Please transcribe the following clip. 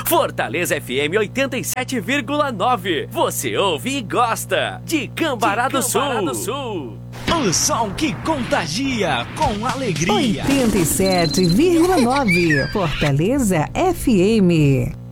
Fortaleza FM 87,9. Você ouve e gosta de Cambará do Sul. O som que contagia com alegria. 87,9. Fortaleza FM.